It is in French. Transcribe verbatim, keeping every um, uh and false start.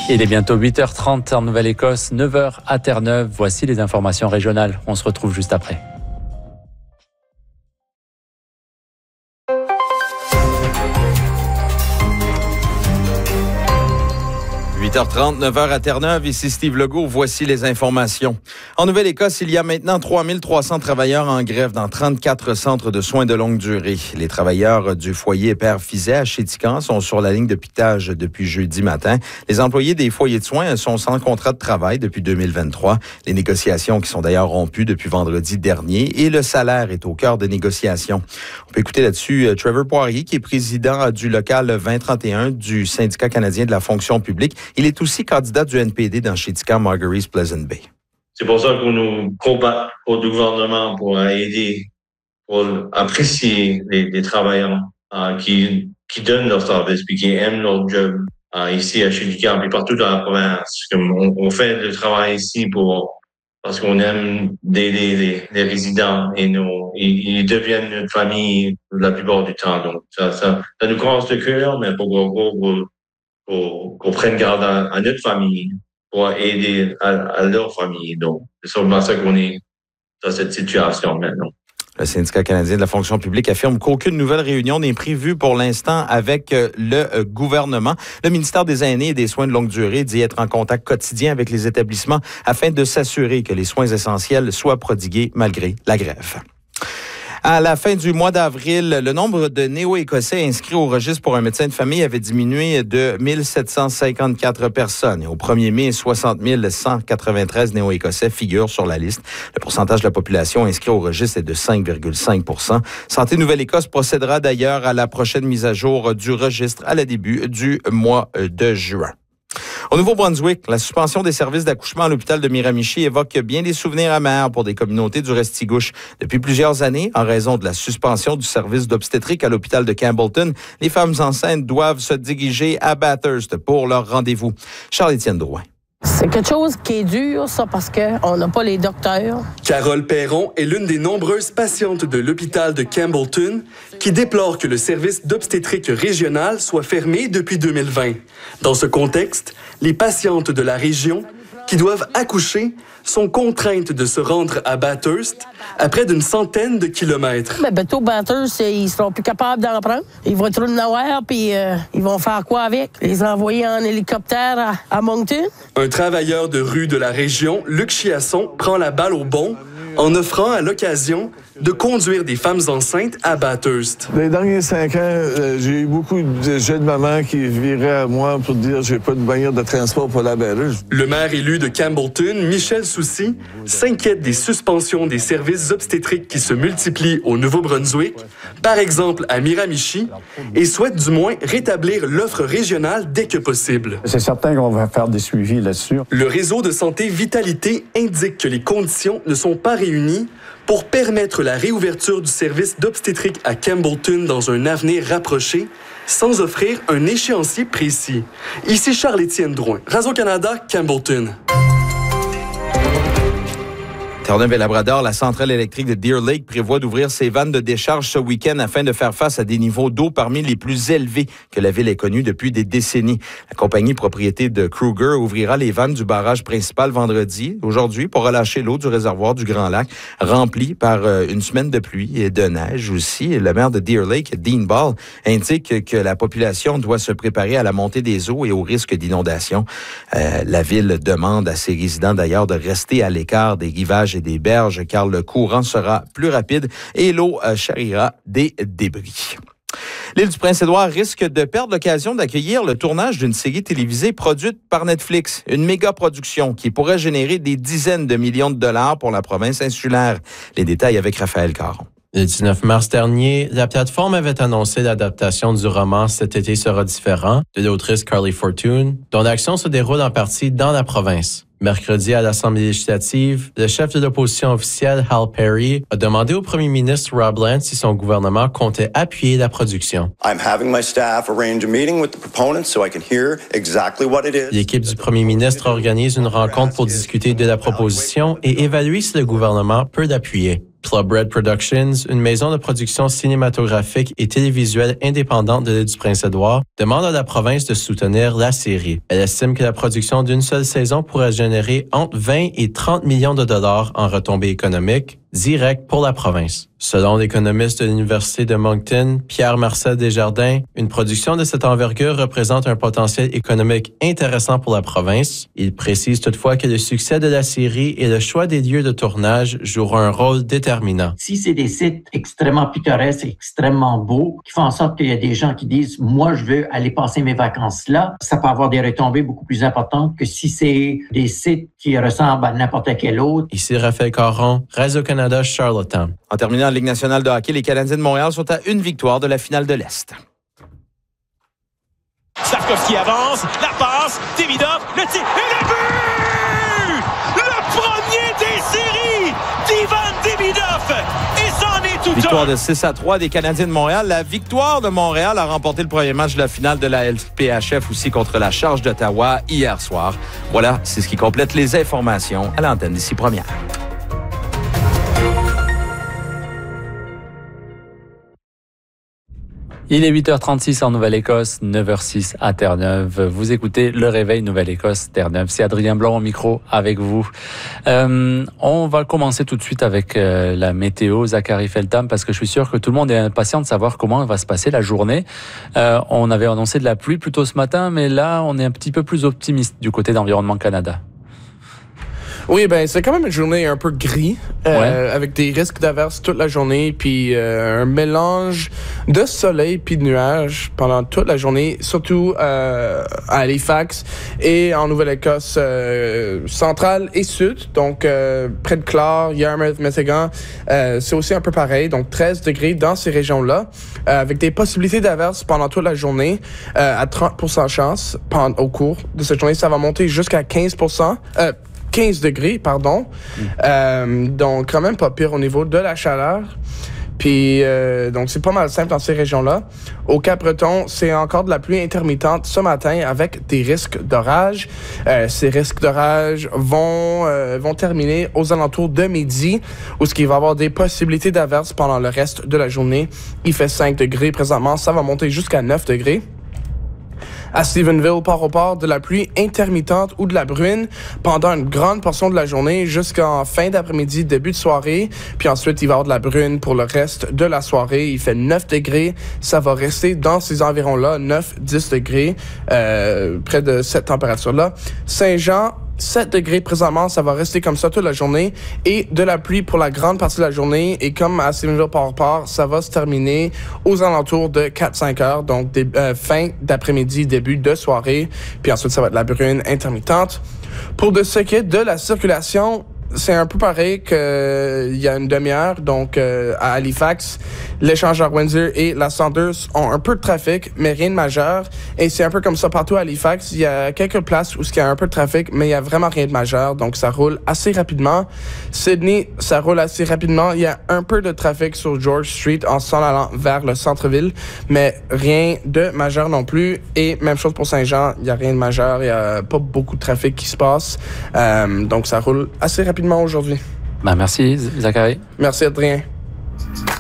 Il est bientôt huit heures trente en Nouvelle-Écosse, neuf heures à Terre-Neuve. Voici les informations régionales. On se retrouve juste après. huit heures trente, neuf heures à Terre-Neuve, ici Steve Legault, voici les informations. En Nouvelle-Écosse, il y a maintenant trois mille trois cents travailleurs en grève dans trente-quatre centres de soins de longue durée. Les travailleurs du foyer Père Fizet à Chéticamp sont sur la ligne de piquetage depuis jeudi matin. Les employés des foyers de soins sont sans contrat de travail depuis deux mille vingt-trois. Les négociations qui sont d'ailleurs rompues depuis vendredi dernier et le salaire est au cœur des négociations. On peut écouter là-dessus Trevor Poirier, qui est président du local vingt trente et un du syndicat canadien de la fonction publique. Il est aussi candidat du N P D dans Chéticamp, Marguerite Pleasant Bay. C'est pour ça qu'on nous combat au gouvernement pour aider, pour apprécier les, les travailleurs euh, qui, qui donnent leur service puis qui aiment leur job euh, ici à Chéticamp et partout dans la province. On, on fait le travail ici pour parce qu'on aime des, des, des, des résidents et nous, ils, ils deviennent notre famille la plupart du temps. Donc ça, ça, ça nous casse le cœur, mais pour pour, pour Pour, qu'on prenne garde à, à notre famille, pour aider à, à leur famille. Donc, c'est sûrement ça qu'on est dans cette situation maintenant. Le syndicat canadien de la fonction publique affirme qu'aucune nouvelle réunion n'est prévue pour l'instant avec le gouvernement. Le ministère des Aînés et des Soins de longue durée dit être en contact quotidien avec les établissements afin de s'assurer que les soins essentiels soient prodigués malgré la grève. À la fin du mois d'avril, le nombre de Néo-Écossais inscrits au registre pour un médecin de famille avait diminué de mille sept cent cinquante-quatre personnes. Et au premier mai, soixante mille cent quatre-vingt-treize Néo-Écossais figurent sur la liste. Le pourcentage de la population inscrite au registre est de cinq virgule cinq pour cent. Santé Nouvelle-Écosse procédera d'ailleurs à la prochaine mise à jour du registre à la début du mois de juin. Au Nouveau-Brunswick, la suspension des services d'accouchement à l'hôpital de Miramichi évoque bien des souvenirs amers pour des communautés du Restigouche. Depuis plusieurs années, en raison de la suspension du service d'obstétrique à l'hôpital de Campbellton, les femmes enceintes doivent se diriger à Bathurst pour leur rendez-vous. Charles-Étienne Drouin. C'est quelque chose qui est dur, ça, parce qu'on n'a pas les docteurs. Carole Perron est l'une des nombreuses patientes de l'hôpital de Campbellton qui déplore que le service d'obstétrique régional soit fermé depuis deux mille vingt. Dans ce contexte, les patientes de la région qui doivent accoucher sont contraintes de se rendre à Bathurst à près d'une centaine de kilomètres. Mais bientôt, Bathurst, ils seront plus capables d'en prendre. Ils vont être nowhere, puis euh, ils vont faire quoi avec? Les envoyer en hélicoptère à, à Moncton? Un travailleur de rue de la région, Luc Chiasson, prend la balle au bond en offrant à l'occasion de conduire des femmes enceintes à Bathurst. Les derniers cinq ans, euh, j'ai eu beaucoup de jeunes mamans qui viraient à moi pour dire « j'ai pas de moyen de transport pour la Bathurst ». Le maire élu de Campbellton, Michel Soucy, s'inquiète des suspensions des services obstétriques qui se multiplient au Nouveau-Brunswick, par exemple à Miramichi, et souhaite du moins rétablir l'offre régionale dès que possible. C'est certain qu'on va faire des suivis là-dessus. Le réseau de santé Vitalité indique que les conditions ne sont pas réunies pour permettre la réouverture du service d'obstétrique à Campbellton dans un avenir rapproché, sans offrir un échéancier précis. Ici Charles-Étienne Drouin, Radio-Canada, Campbellton. Terre-Neuve et Labrador, la centrale électrique de Deer Lake prévoit d'ouvrir ses vannes de décharge ce week-end afin de faire face à des niveaux d'eau parmi les plus élevés que la ville ait connus depuis des décennies. La compagnie propriété de Kruger ouvrira les vannes du barrage principal vendredi, aujourd'hui, pour relâcher l'eau du réservoir du Grand Lac, rempli par une semaine de pluie et de neige aussi. Le maire de Deer Lake, Dean Ball, indique que la population doit se préparer à la montée des eaux et au risque d'inondation. Euh, la ville demande à ses résidents d'ailleurs de rester à l'écart des rivages et des berges car le courant sera plus rapide et l'eau charriera des débris. L'île du Prince-Édouard risque de perdre l'occasion d'accueillir le tournage d'une série télévisée produite par Netflix, une méga production qui pourrait générer des dizaines de millions de dollars pour la province insulaire. Les détails avec Raphaël Caron. Le dix-neuf mars dernier, la plateforme avait annoncé l'adaptation du roman Cet été sera différent de l'autrice Carly Fortune, dont l'action se déroule en partie dans la province. Mercredi, à l'Assemblée législative, le chef de l'opposition officielle, Hal Perry, a demandé au premier ministre Rob Lamm si son gouvernement comptait appuyer la production. L'équipe du premier ministre organise une rencontre pour discuter de la proposition et évaluer si le gouvernement peut l'appuyer. Club Red Productions, une maison de production cinématographique et télévisuelle indépendante de l'île du Prince-Édouard, demande à la province de soutenir la série. Elle estime que la production d'une seule saison pourrait générer entre vingt et trente millions de dollars en retombées économiques directes pour la province. Selon l'économiste de l'Université de Moncton, Pierre-Marcel Desjardins, une production de cette envergure représente un potentiel économique intéressant pour la province. Il précise toutefois que le succès de la série et le choix des lieux de tournage joueront un rôle déterminant. Si c'est des sites extrêmement pittoresques, extrêmement beaux, qui font en sorte qu'il y a des gens qui disent « moi, je veux aller passer mes vacances là », ça peut avoir des retombées beaucoup plus importantes que si c'est des sites qui ressemblent à n'importe quel autre. Ici Raphaël Caron, Radio-Canada, Charlottetown. En terminant en Ligue nationale de hockey, les Canadiens de Montréal sont à une victoire de la finale de l'Est. Slavkovski avance, la passe, Demidov, le tir et le but! Le premier des séries d'Ivan Demidov! Et c'en est tout Victoire un! de six à trois des Canadiens de Montréal. La victoire de Montréal a remporté le premier match de la finale de la L P H F aussi contre la Charge d'Ottawa hier soir. Voilà, c'est ce qui complète les informations à l'antenne d'ici première. Il est huit heures trente-six en Nouvelle-Écosse, neuf heures six à Terre-Neuve. Vous écoutez Le Réveil Nouvelle-Écosse, Terre-Neuve. C'est Adrien Blanc au micro avec vous. Euh, on va commencer tout de suite avec euh, la météo, Zachary Feltham, parce que je suis sûr que tout le monde est impatient de savoir comment va se passer la journée. Euh, on avait annoncé de la pluie plus tôt ce matin, mais là, on est un petit peu plus optimiste du côté d'Environnement Canada. Oui, ben c'est quand même une journée un peu gris, euh, ouais. avec des risques d'averses toute la journée, puis euh, un mélange de soleil puis de nuages pendant toute la journée, surtout euh, à Halifax et en Nouvelle-Écosse euh, centrale et sud, donc euh, près de Clare, Yarmouth, Métégan, euh, c'est aussi un peu pareil, donc treize degrés dans ces régions-là, euh, avec des possibilités d'averses pendant toute la journée, euh, à trente pour cent chance pendant, au cours de cette journée, ça va monter jusqu'à quinze pour cent. Euh, quinze degrés, pardon. Mm. Euh, donc, quand même pas pire au niveau de la chaleur. Puis, euh, donc, c'est pas mal simple dans ces régions-là. Au Cap-Breton, c'est encore de la pluie intermittente ce matin avec des risques d'orage. Euh, ces risques d'orage vont, euh, vont terminer aux alentours de midi, où ce qui va y avoir des possibilités d'averses pendant le reste de la journée. Il fait cinq degrés présentement. Ça va monter jusqu'à neuf degrés. À Stephenville, port-au-port, de la pluie intermittente ou de la bruine pendant une grande portion de la journée jusqu'en fin d'après-midi, début de soirée. Puis ensuite, il va y avoir de la bruine pour le reste de la soirée. Il fait neuf degrés. Ça va rester dans ces environs-là, neuf à dix degrés, euh, près de cette température-là. Saint-Jean, sept degrés présentement, ça va rester comme ça toute la journée et de la pluie pour la grande partie de la journée et comme à Stephenville-Port-au-Port, ça va se terminer aux alentours de quatre à cinq heures, donc des, euh, fin d'après-midi, début de soirée, puis ensuite ça va être de la bruine intermittente. Pour de ce qui est de la circulation, c'est un peu pareil qu'il y a une demi-heure, donc euh, à Halifax, l'échangeur Windsor et la Saunders ont un peu de trafic, mais rien de majeur. Et c'est un peu comme ça partout à Halifax. Il y a quelques places où il y a un peu de trafic, mais il y a vraiment rien de majeur, donc ça roule assez rapidement. Sydney, ça roule assez rapidement. Il y a un peu de trafic sur George Street en s'en allant vers le centre-ville, mais rien de majeur non plus. Et même chose pour Saint-Jean, il n'y a rien de majeur, il n'y a pas beaucoup de trafic qui se passe, euh, donc ça roule assez rapidement aujourd'hui. Ben merci, Zachary. Merci, Adrien.